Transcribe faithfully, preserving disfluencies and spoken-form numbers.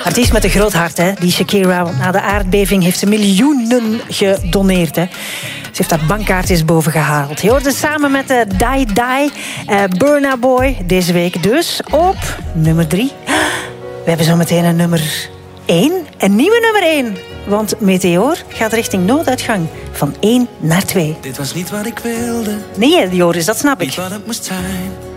Artiest met een groot hart, hè? Die Shakira. Want na de aardbeving heeft ze miljoenen gedoneerd. Hè? Ze heeft daar bankkaartjes boven gehaald. Je hoorde samen met de Die Die, uh, Burna Boy deze week. Dus op nummer drie. We hebben zo meteen een nummer één. Een nieuwe nummer één. Want Meteor gaat richting nooduitgang. Van één naar twee. Dit was niet wat ik wilde. Nee, Joris, dat snap ik. Niet wat het moest zijn.